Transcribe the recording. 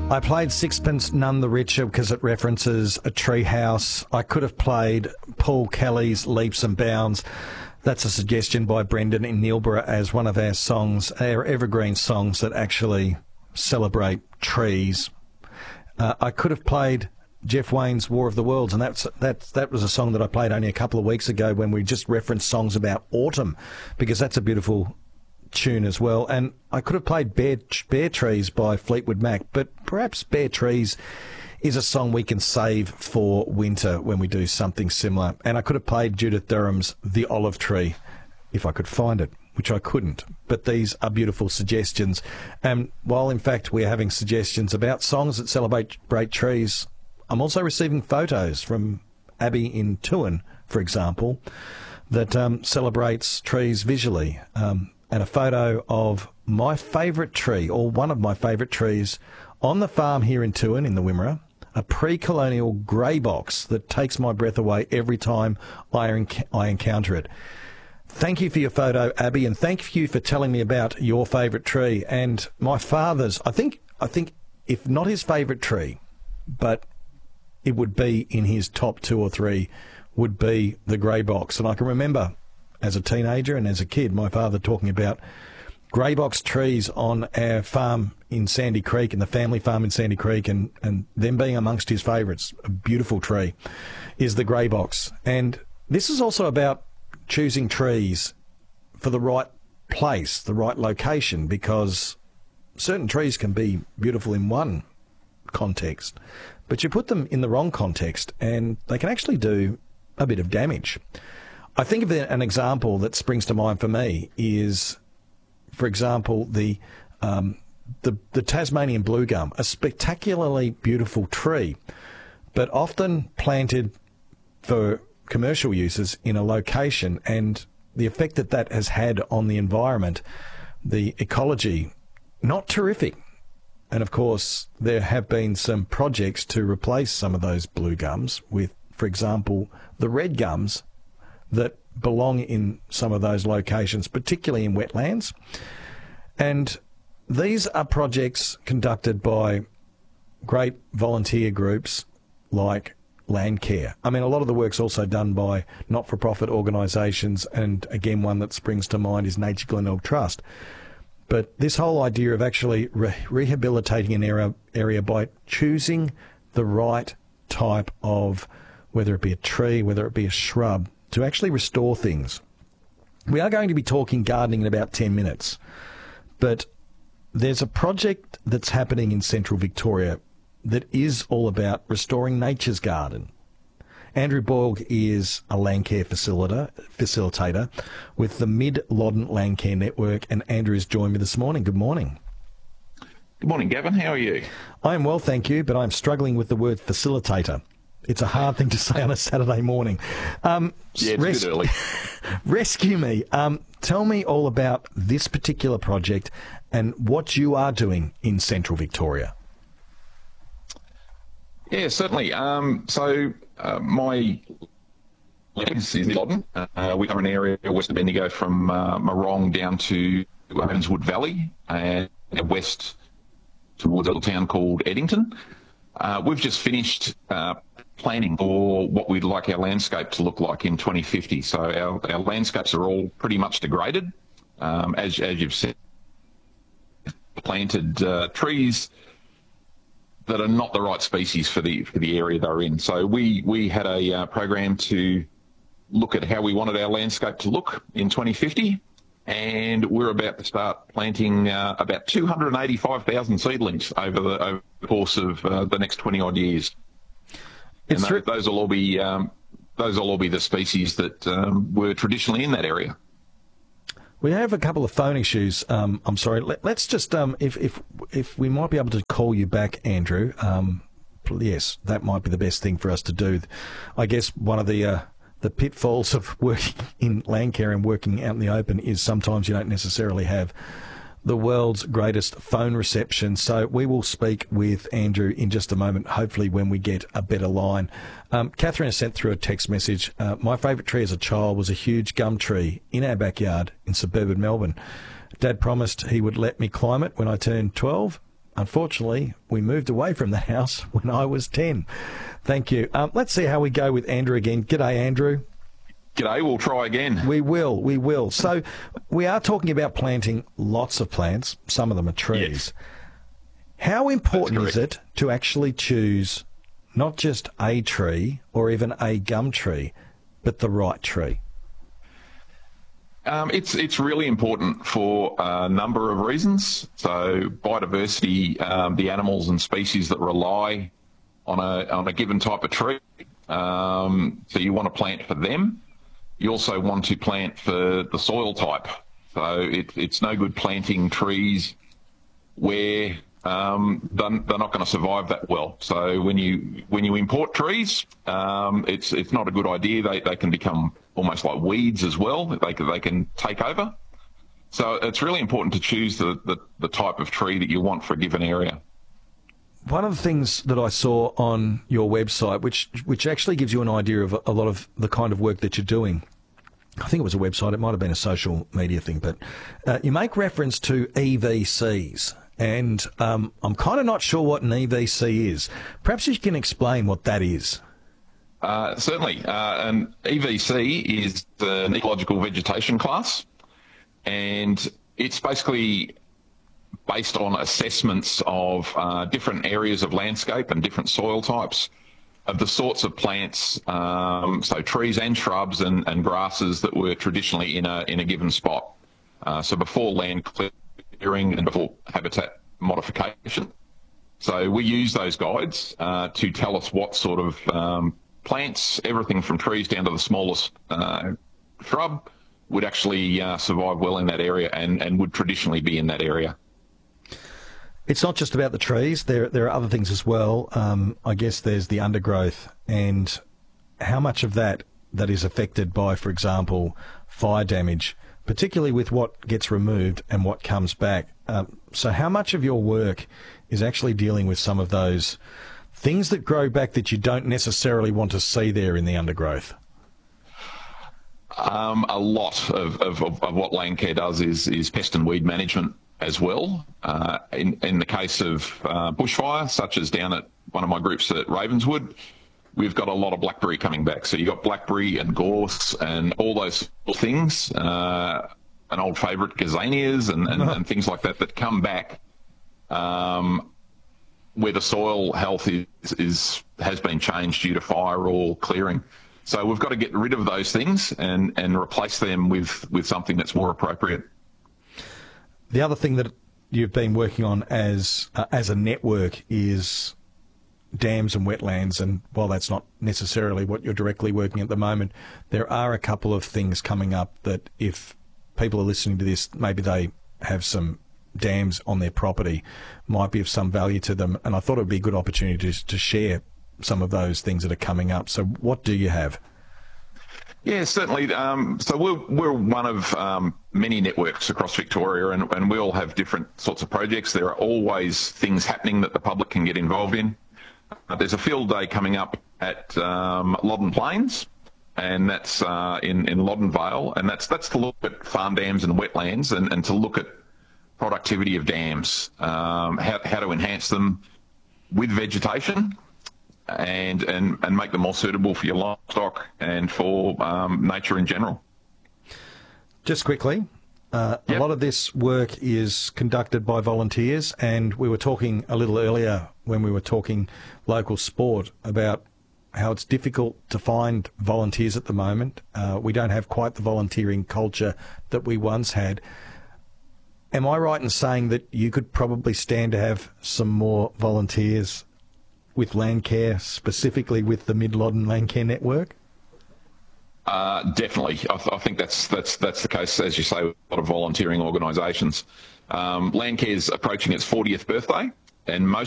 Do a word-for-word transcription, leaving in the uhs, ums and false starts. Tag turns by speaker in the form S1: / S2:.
S1: I played Sixpence None the Richer because it references a treehouse. I could have played Paul Kelly's Leaps and Bounds. That's a suggestion by Brendan in Neilborough as one of our songs, our evergreen songs that actually celebrate trees. Uh, I could have played Jeff Wayne's War of the Worlds, and that's that. That was a song that I played only a couple of weeks ago when we just referenced songs about autumn, because that's a beautiful tune as well. And I could have played Bare, Bare Trees by Fleetwood Mac, but perhaps Bare Trees is a song we can save for winter when we do something similar. And I could have played Judith Durham's The Olive Tree if I could find it, which I couldn't. But these are beautiful suggestions. And while, in fact, we're having suggestions about songs that celebrate great trees, I'm also receiving photos from Abby in Tuin, for example, that um, celebrates trees visually. Um, and a photo of my favourite tree, or one of my favourite trees, on the farm here in Tuin, in the Wimmera, a pre-colonial grey box that takes my breath away every time I, enc- I encounter it. Thank you for your photo, Abby, and thank you for telling me about your favourite tree. And my father's, I think, I think, if not his favourite tree, but it would be in his top two or three, would be the grey box. And I can remember as a teenager and as a kid, my father talking about grey box trees on our farm in Sandy Creek, and the family farm in Sandy Creek, and, and them being amongst his favourites. A beautiful tree is the grey box. And this is also about choosing trees for the right place, the right location, because certain trees can be beautiful in one context, but you put them in the wrong context and they can actually do a bit of damage. I think of an example that springs to mind for me is, for example, the um, the, the Tasmanian blue gum, a spectacularly beautiful tree, but often planted for commercial uses in a location, and the effect that that has had on the environment, the ecology, not terrific. And of course, there have been some projects to replace some of those blue gums with, for example, the red gums that belong in some of those locations, particularly in wetlands. And these are projects conducted by great volunteer groups like Landcare. I mean, a lot of the work's also done by not-for-profit organisations, and again, one that springs to mind is Nature Glenelg Trust. But this whole idea of actually re- rehabilitating an area, area by choosing the right type of, whether it be a tree, whether it be a shrub, to actually restore things. We are going to be talking gardening in about ten minutes, but there's a project that's happening in central Victoria that is all about restoring nature's garden. Andrew Boyle is a Landcare facilitator, facilitator with the Mid-Loddon Landcare Network, and Andrew has joined me this morning. Good morning.
S2: Good morning, Gavin. How are you?
S1: I am well, thank you, but I'm struggling with the word facilitator. It's a hard thing to say on a Saturday morning. Um,
S2: yeah, it's res- a bit early.
S1: Rescue me. Um, tell me all about this particular project and what you are doing in central Victoria.
S2: Yeah, certainly. Um, so uh, my is in Loddon. Uh, we cover an area west of Bendigo from uh, Morong down to Ravenswood Valley and west towards a little town called Eddington. Uh, we've just finished uh, planning for what we'd like our landscape to look like in twenty fifty. So our, our landscapes are all pretty much degraded. Um, as, as you've said, planted uh, trees that are not the right species for the for the area they're in. So we, we had a uh, program to look at how we wanted our landscape to look in twenty fifty, and we're about to start planting uh, about two hundred eighty-five thousand seedlings over the, over the course of uh, the next twenty odd years.
S1: It's
S2: and those, those will all be um, those will all be the species that um, were traditionally in that area.
S1: We have a couple of phone issues. Um, I'm sorry. Let, let's just um, if if if we might be able to call you back, Andrew. Um, yes, that might be the best thing for us to do. I guess one of the uh, the pitfalls of working in Landcare and working out in the open is sometimes you don't necessarily have the world's greatest phone reception. So we will speak with Andrew in just a moment, hopefully when we get a better line. Um, Catherine has sent through a text message. Uh, my favourite tree as a child was a huge gum tree in our backyard in suburban Melbourne. Dad promised he would let me climb it when I turned twelve. unfortunately, we moved away from the house when I was ten. Thank you. Um, let's see how we go with Andrew again. G'day, Andrew.
S2: G'day, we'll try again.
S1: We will, we will. So we are talking about planting lots of plants. Some of them are trees.
S2: Yes.
S1: How important is it to actually choose not just a tree or even a gum tree, but the right tree?
S2: Um, it's it's really important for a number of reasons. So biodiversity, um, the animals and species that rely on a on a given type of tree. Um, so you want to plant for them. You also want to plant for the soil type. So it, it's no good planting trees where um, they're, they're not going to survive that well. So when you when you import trees, um, it's it's not a good idea. They they can become almost like weeds as well. They can, they can take over. So it's really important to choose the, the, the type of tree that you want for a given area.
S1: One of the things that I saw on your website, which which actually gives you an idea of a lot of the kind of work that you're doing, I think it was a website, it might have been a social media thing, but uh, you make reference to E V Cs, and um, I'm kind of not sure what an E V C is. Perhaps you can explain what that is.
S2: Uh, certainly. Uh, an E V C is an ecological vegetation class, and it's basically based on assessments of uh, different areas of landscape and different soil types of the sorts of plants, um, so trees and shrubs and, and grasses that were traditionally in a in a given spot. Uh, so before land clearing and before habitat modification. So we use those guides uh, to tell us what sort of um, plants, everything from trees down to the smallest uh, shrub, would actually uh, survive well in that area and, and would traditionally be in that area.
S1: It's not just about the trees. There there are other things as well. Um, I guess there's the undergrowth and how much of that that is affected by, for example, fire damage, particularly with what gets removed and what comes back. Um, so how much of your work is actually dealing with some of those things that grow back that you don't necessarily want to see there in the undergrowth?
S2: Um, a lot of, of, of what Landcare does is, is pest and weed management as well. Uh, in, in the case of uh, bushfire, such as down at one of my groups at Ravenswood, we've got a lot of blackberry coming back. So you've got blackberry and gorse and all those things, uh, an old favourite, gazanias and, and, and things like that that come back um, where the soil health is, is has been changed due to fire or clearing. So we've got to get rid of those things and, and replace them with, with something that's more appropriate.
S1: The other thing that you've been working on as uh, as a network is dams and wetlands, and while that's not necessarily what you're directly working at the moment, there are a couple of things coming up that if people are listening to this, maybe they have some dams on their property, might be of some value to them, and I thought it would be a good opportunity to, to share some of those things that are coming up. So what do you have?
S2: Yeah, certainly. Um, so we're, we're one of um, many networks across Victoria, and, and we all have different sorts of projects. There are always things happening that the public can get involved in. Uh, there's a field day coming up at um, Loddon Plains, and that's uh, in, in Loddon Vale, and that's that's to look at farm dams and wetlands and, and to look at productivity of dams, um, how, how to enhance them with vegetation, and, and, and make them more suitable for your livestock and for um, nature in general.
S1: Just quickly, uh,
S2: yep.
S1: a lot of this work is conducted by volunteers, and we were talking a little earlier when we were talking local sport about how it's difficult to find volunteers at the moment. Uh, we don't have quite the volunteering culture that we once had. Am I right in saying that you could probably stand to have some more volunteers with Landcare, specifically with the Mid-Loddon Landcare Network?
S2: Uh, definitely. I, th- I think that's that's that's the case, as you say, with a lot of volunteering organisations. Um, Landcare's approaching its fortieth birthday, and most